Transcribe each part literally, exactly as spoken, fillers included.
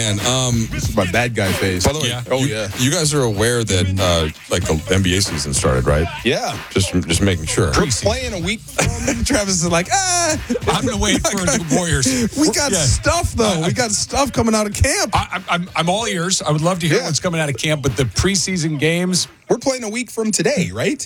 And um, This is my bad guy face. by the way, Yeah. Oh, you, yeah. you guys are aware that uh, like the N B A season started, right? Yeah. Just just making sure. We're playing a week from Travis is like, ah, I'm going to wait for the Warriors. we got Yeah. stuff though. I- we got stuff coming out of camp. I, I'm, I'm, I'm all ears. I would love to hear Yeah. what's coming out of camp, but the preseason games, We're playing a week from today, right?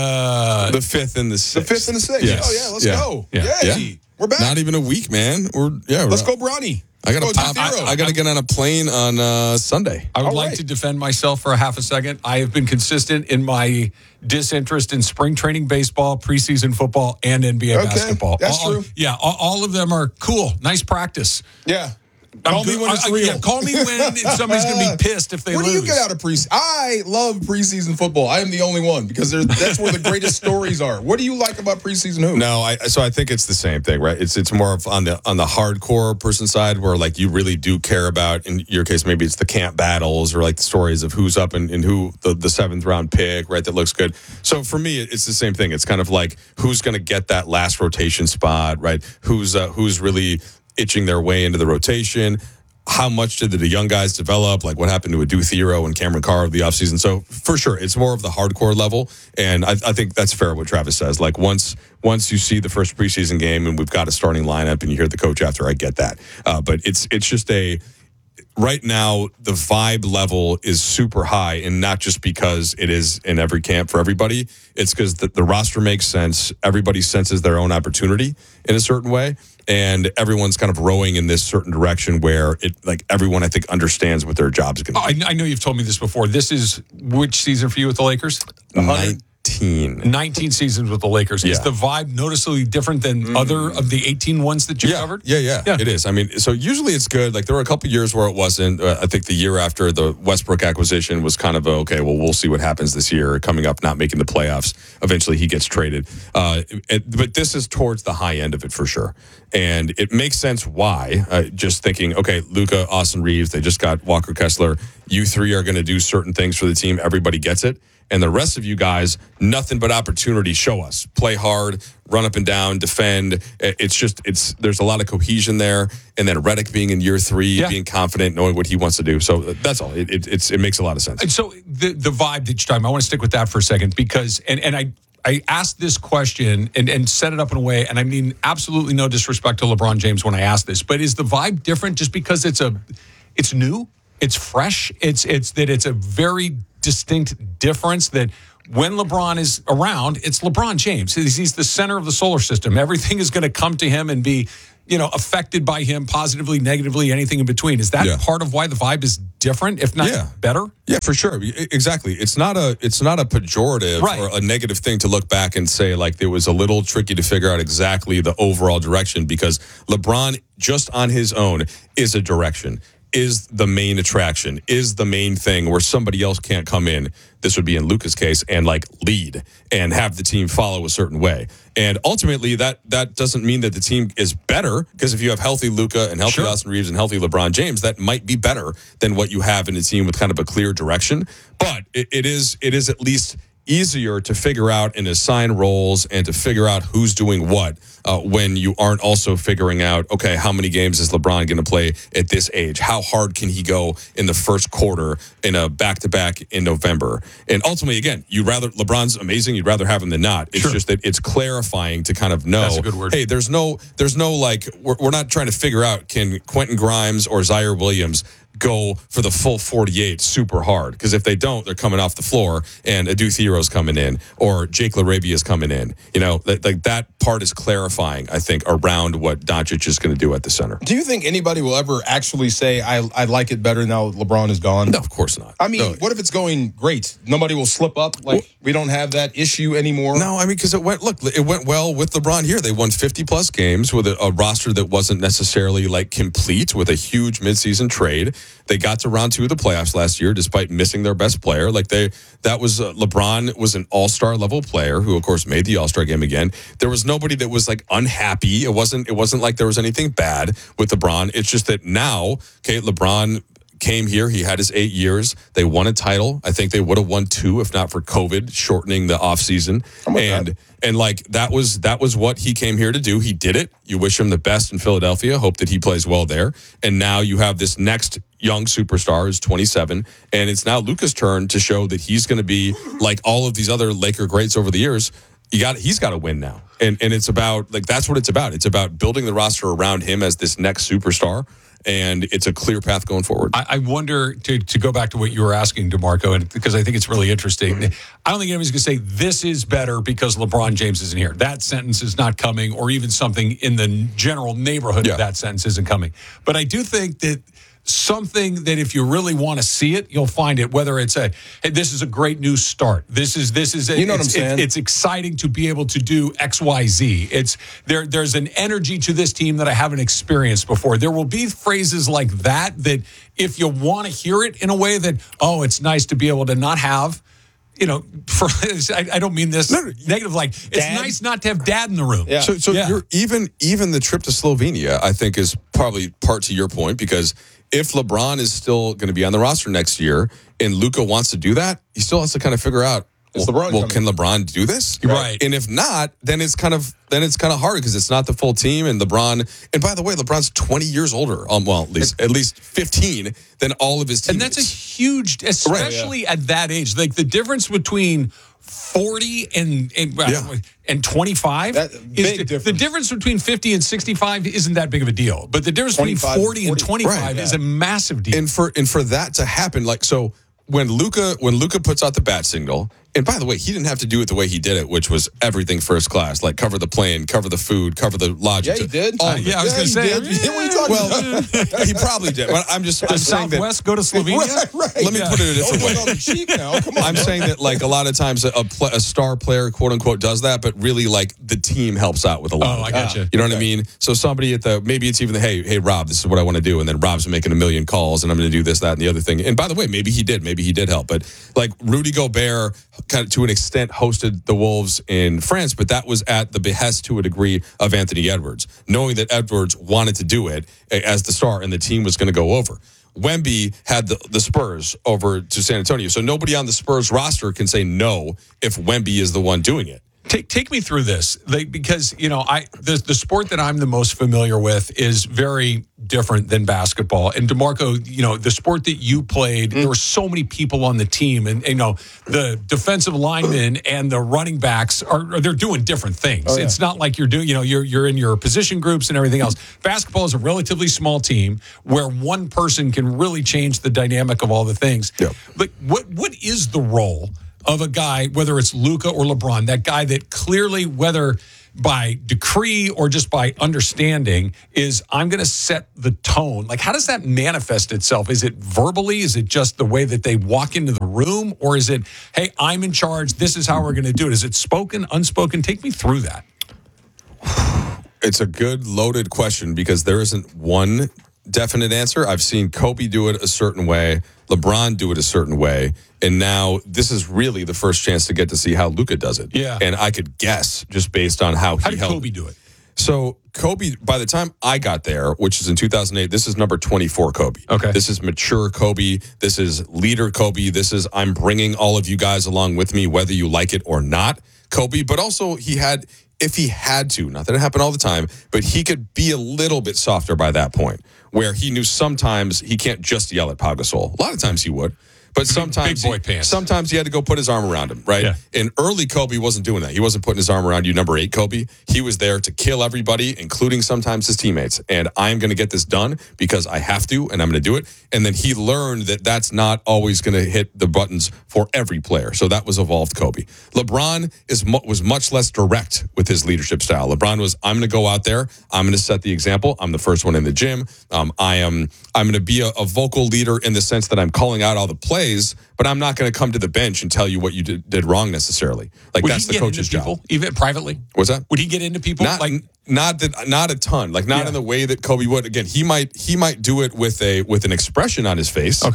uh, The fifth and the The sixth. fifth and the sixth. Yes. Oh, yeah. Let's Yeah. go. Yeah. Yay. We're back. Not even a week, man. We're yeah. Let's we're- go, Bronny. I gotta Go pop. zero. I, I gotta get on a plane on uh, Sunday. I would All like right. to defend myself for a half a second. I have been consistent in my disinterest in spring training baseball, preseason football, and N B A Okay, basketball. that's all, true. Yeah, all, all of them are cool. Nice practice. Yeah. I'm Call me good- when it's I- I- real. Yeah, call me when somebody's going to be pissed if they What lose. do you get out of preseason? I love preseason football. I am the only one because there's, that's where the greatest stories are. What do you like about preseason hoops? No, I so I think it's the same thing, right? It's it's more of on the on the hardcore person side where like you really do care about. In your case, maybe it's the camp battles or like the stories of who's up and, and who the, the seventh round pick, right? That looks good. So for me, it's the same thing. It's kind of like who's going to get that last rotation spot, right? Who's uh, who's really itching their way into the rotation. How much did the young guys develop? Like what happened to Adu Thero and Cameron Carr of the offseason? So for sure, it's more of the hardcore level. And I, I think that's fair what Travis says. Like once once you see the first preseason game and we've got a starting lineup and you hear the coach after, I get that. Uh, but it's it's just a right now the vibe level is super high, and not just because it is in every camp for everybody. It's because the, the roster makes sense. Everybody senses their own opportunity in a certain way, and everyone's kind of rowing in this certain direction where it like everyone I think understands what their job's going to be. I, I know you've told me this before. This is which season for you with the Lakers? nineteen. nineteen seasons with the Lakers. Is Yeah. the vibe noticeably different than other of the eighteen ones that you Yeah, covered? yeah, yeah, Yeah. It is. I mean, so usually it's good. Like there were a couple years where it wasn't. Uh, I think the year after the Westbrook acquisition was kind of a, okay. Well, we'll see what happens this year. Coming up, not making the playoffs. Eventually, he gets traded. Uh, it, but this is towards the high end of it for sure, and it makes sense why. Uh, just thinking, okay, Luka, Austin Reeves, they just got Walker Kessler. You three are going to do certain things for the team. Everybody gets it. And the rest of you guys, nothing but opportunity. Show us, play hard, run up and down, defend. It's just, it's there's a lot of cohesion there. And then Redick being in year three, Yeah. being confident, knowing what he wants to do. So that's all. It, it, it's, it makes a lot of sense. And so the the vibe that you're talking about, I want to stick with that for a second because, and, and I, I asked this question and, and set it up in a way, and I mean absolutely no disrespect to LeBron James when I ask this, but is the vibe different just because it's a, it's new, it's fresh, it's it's that it's a very distinct difference that when LeBron is around, it's LeBron James. He's, he's the center of the solar system. Everything is going to come to him and be, you know, affected by him positively, negatively, anything in between. Is that Yeah. part of why the vibe is different, if not Yeah. better? Yeah, for sure. E- Exactly. It's not a it's not a pejorative Right. or a negative thing to look back and say like it was a little tricky to figure out exactly the overall direction because LeBron just on his own is a direction. Is the main attraction, is the main thing where somebody else can't come in. This would be in Luka's case and like lead and have the team follow a certain way. And ultimately, that that doesn't mean that the team is better because if you have healthy Luka and healthy Sure. Austin Reeves and healthy LeBron James, that might be better than what you have in a team with kind of a clear direction. But it, it is it is at least easier to figure out and assign roles and to figure out who's doing what uh, when you aren't also figuring out, okay, how many games is LeBron going to play at this age? How hard can he go in the first quarter in a back-to-back in November? And ultimately, again, you'd rather LeBron's amazing. You'd rather have him than not. It's Sure. just that it's clarifying to kind of know, That's a good word. hey, there's no, there's no like, we're, we're not trying to figure out can Quentin Grimes or Zaire Williams go for the full forty-eight super hard because if they don't, they're coming off the floor and Adu Thero's coming in or Jake LaRabia is coming in. You know, like that, that part is clarifying, I think, around what Doncic is going to do at the center. Do you think anybody will ever actually say, I, I like it better now LeBron is gone? No, of course not. I mean, No. what if it's going great? Nobody will slip up? Like, we don't have that issue anymore? No, I mean, because it went, look, it went well with LeBron here. They won fifty plus games with a, a roster that wasn't necessarily like complete with a huge midseason trade. They got to round two of the playoffs last year despite missing their best player. Like they, that was, uh, LeBron was an all-star level player who, of course, made the all-star game again. There was nobody that was like unhappy. It wasn't, it wasn't like there was anything bad with LeBron. It's just that now, okay, LeBron came here. He had his eight years. They won a title. I think they would have won two if not for COVID shortening the offseason. And that. and like that was that was what he came here to do. He did it. You wish him the best in Philadelphia. Hope that he plays well there. And now you have this next young superstar who's twenty-seven, and it's now Luka's turn to show that he's going to be like all of these other Laker greats over the years. You got he's got to win now. And and it's about like that's what it's about. It's about building the roster around him as this next superstar. And it's a clear path going forward. I, I wonder, to, to go back to what you were asking, DeMarco, and because I think it's really interesting. I don't think anybody's going to say this is better because LeBron James isn't here. That sentence is not coming, or even something in the general neighborhood yeah. of that sentence isn't coming. But I do think that something that if you really want to see it, you'll find it, whether it's a, hey, this is a great new start. This is, this is, a, you know it's, what I'm saying? It, it's exciting to be able to do X, Y, Z. It's there, there's an energy to this team that I haven't experienced before. There will be phrases like that, that if you want to hear it in a way that, oh, it's nice to be able to not have, you know, for I, I don't mean this no, no, negative. Like it's dad? nice not to have dad in the room. Yeah. So, so yeah. You're, even even the trip to Slovenia, I think, is probably part to your point, because if LeBron is still going to be on the roster next year and Luka wants to do that, he still has to kind of figure out. Well, LeBron well can LeBron do this? Right. And if not, then it's kind of then it's kind of hard because it's not the full team. And LeBron, and by the way, LeBron's twenty years older. Um, well, at least at least fifteen than all of his teammates. And that's a huge, especially right, yeah. at that age. Like the difference between forty and and, yeah. and twenty-five that, is big the, difference. the difference between fifty and sixty-five isn't that big of a deal. But the difference between forty, forty and twenty-five right, is yeah. a massive deal. And for and for that to happen, like so. When Luka when Luka puts out the bat signal, and by the way, he didn't have to do it the way he did it, which was everything first class, like cover the plane, cover the food, cover the lodging. Yeah, he did. Uh, yeah, I was yeah, going to say. Yeah, what are you talking well, about? he probably did. But I'm just Does I'm saying Southwest that, go to Slovenia? Right, right. Let me yeah. put it a different way. On the cheap now. Come on, I'm bro. saying that like a lot of times a, pl- a star player, quote unquote, does that, but really like the team helps out with a lot. Oh, of I got you. You know okay. what I mean? So somebody at the maybe it's even the hey hey Rob, this is what I want to do, and then Rob's making a million calls, and I'm going to do this, that, and the other thing. And by the way, maybe he did, maybe he did help, but like Rudy Gobert, kind of to an extent, hosted the Wolves in France, but that was at the behest to a degree of Anthony Edwards, knowing that Edwards wanted to do it as the star, and the team was going to go over. Wemby had the, the Spurs over to San Antonio, so nobody on the Spurs roster can say no if Wemby is the one doing it. Take take me through this, like, because you know I the the sport that I'm the most familiar with is very different than basketball. And DeMarco, you know, the sport that you played, mm. there were so many people on the team, and, and you know the defensive linemen and the running backs are, are they're doing different things. Oh, yeah. It's not like you're doing, you know, you're you're in your position groups and everything else. Basketball is a relatively small team where one person can really change the dynamic of all the things. Yep. But what what is the role of a guy, whether it's Luka or LeBron, that guy that clearly, whether by decree or just by understanding, is I'm going to set the tone? Like, how does that manifest itself? Is it verbally? Is it just the way that they walk into the room? Or is it, hey, I'm in charge, this is how we're going to do it? Is it spoken, unspoken? Take me through that. It's a good loaded question because there isn't one definite answer. I've seen Kobe do it a certain way, LeBron do it a certain way, and now this is really the first chance to get to see how Luka does it. Yeah. And I could guess just based on how he How did held. Kobe do it? So Kobe, by the time I got there, which is in two thousand eight, this is number twenty-four Kobe. Okay. This is mature Kobe. This is leader Kobe. This is I'm bringing all of you guys along with me, whether you like it or not, Kobe. But also he had, if he had to, not that it happened all the time, but he could be a little bit softer by that point, where he knew sometimes he can't just yell at Pau Gasol. A lot of times he would. But sometimes, big boy he, pants. sometimes he had to go put his arm around him, right? Yeah. And early Kobe wasn't doing that. He wasn't putting his arm around you, number eight Kobe. He was there to kill everybody, including sometimes his teammates. And I'm going to get this done because I have to, and I'm going to do it. And then he learned that that's not always going to hit the buttons for every player. So that was evolved Kobe. LeBron is was much less direct with his leadership style. LeBron was, I'm going to go out there. I'm going to set the example. I'm the first one in the gym. Um, I am. I'm going to be a, a vocal leader in the sense that I'm calling out all the plays, but I'm not going to come to the bench and tell you what you did, did wrong necessarily. Like Would that's he the get coach's into people, job. even privately? What's that? Would he get into people? Not like not that not a ton. Like not Yeah. in the way that Kobe would. Again, he might he might do it with a with an expression on his face. Okay.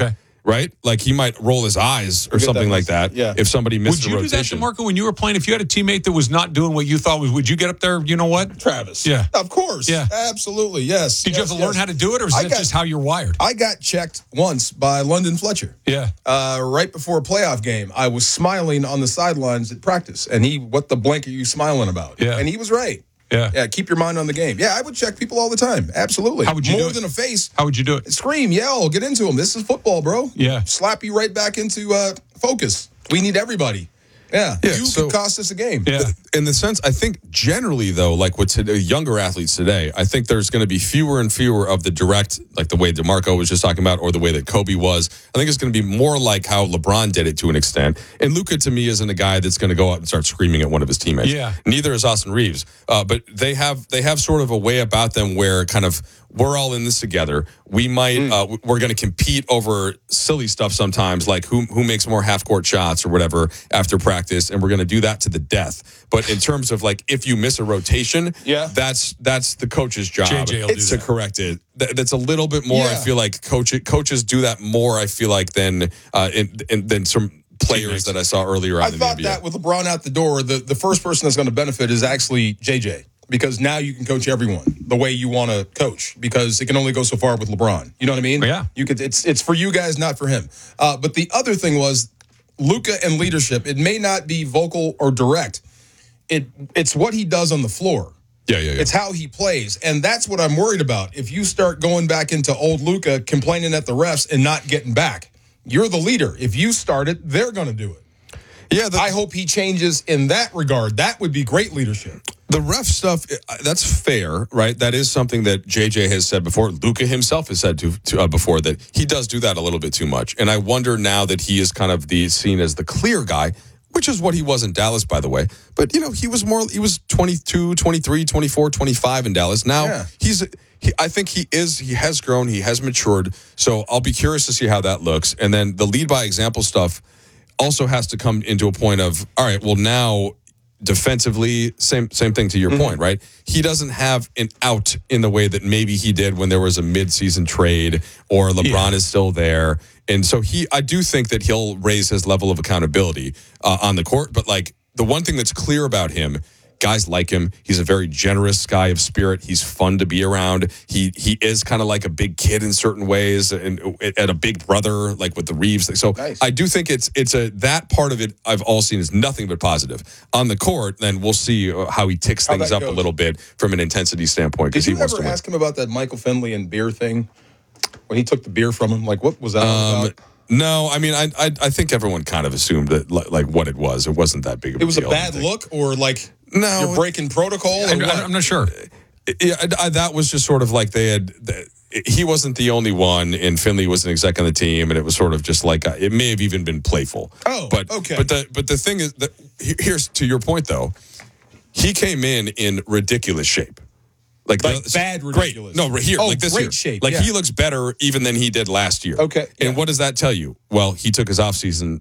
right? Like he might roll his eyes or get something that like that. Yeah. If somebody missed Would a you rotation. do that, DeMarco, when you were playing? If you had a teammate that was not doing what you thought was, would you get up there? You know what? Travis. Yeah. Of course. Yeah. Absolutely. Yes. Did yes, you have to yes. learn how to do it, or is I that got- just how you're wired? I got checked once by London Fletcher. Yeah. Uh, right before a playoff game, I was smiling on the sidelines at practice, and he, what the blank are you smiling about? Yeah. And he was right. Yeah. Yeah, keep your mind on the game. Yeah, I would check people all the time. Absolutely. How would you More do it? than a face. How would you do it? Scream, yell, get into them. This is football, bro. Yeah. Slap you right back into uh, focus. We need everybody. Yeah. Yeah, you so- could cost us a game. Yeah. In the sense, I think generally though, like with today, younger athletes today, I think there's going to be fewer and fewer of the direct, like the way DeMarco was just talking about, or the way that Kobe was. I think it's going to be more like how LeBron did it to an extent. And Luka, to me, isn't a guy that's going to go out and start screaming at one of his teammates. Yeah. Neither is Austin Reeves. Uh, but they have they have sort of a way about them where kind of we're all in this together. We might uh, we're going to compete over silly stuff sometimes, like who who makes more half court shots or whatever after practice, and we're going to do that to the death. But in terms of like if you miss a rotation, Yeah. that's that's the coach's job J J will do to that. correct it. That, that's a little bit more. I Yeah. feel like coach coaches do that more. I feel like than uh, in, in, than some players Teammates. that I saw earlier on I in the thought N B A. that with LeBron out the door, the, the first person that's going to benefit is actually J J. Because now you can coach everyone the way you want to coach, because it can only go so far with LeBron. You know what I mean? Yeah. You could. It's it's for you guys, not for him. Uh, but the other thing was Luka and leadership. It may not be vocal or direct. It it's what he does on the floor. Yeah, yeah, yeah. It's how he plays, and that's what I'm worried about. If you start going back into old Luka, complaining at the refs and not getting back, you're the leader. If you start it, they're going to do it. yeah, the, I hope he changes in that regard. That would be great leadership. The ref stuff, uh, that's fair, right? That is something that J J has said before. Luka himself has said to, to uh, before that he does do that a little bit too much. And I wonder now that he is kind of the seen as the clear guy, which is what he was in Dallas, by the way. But, you know, he was more, he was twenty-two, twenty-three, twenty-four, twenty-five in Dallas. Now Yeah. he's, he, I think he is, he has grown, he has matured. So I'll be curious to see how that looks. And then the lead by example stuff also has to come into a point of, all right, well, now defensively, same same thing to your point, right? He doesn't have an out in the way that maybe he did when there was a midseason trade or LeBron is still there. And so he, I do think that he'll raise his level of accountability uh, on the court. But like the one thing that's clear about him, guys like him. He's a very generous guy of spirit. He's fun to be around. He he is kind of like a big kid in certain ways, and, and a big brother, like with the Reeves thing. So Nice. I do think it's it's a that part of it I've all seen is nothing but positive. On the court, then we'll see uh, how he ticks How things that up goes. a little bit from an intensity standpoint Did because he you wants ever to win. ask him about that Michael Finley and beer thing when he took the beer from him? Like, what was that all Um, about? no, I mean, I, I I think everyone kind of assumed that li- like what it was. It wasn't that big of a It was a deal. bad look, or like No, you're breaking protocol, or I'm, what? I'm not sure. Yeah, I, I, that was just sort of like they had. The, he wasn't the only one, and Finley was an exec on the team, and it was sort of just like uh, it may have even been playful. Oh, but okay. But the but the thing is that he- here's to your point though, he came in in ridiculous shape. Like, Like the- bad great. ridiculous. No, right here, Oh, like this great year. shape, Like yeah. he looks better even than he did last year. Okay, And yeah. what does that tell you? Well, he took his offseason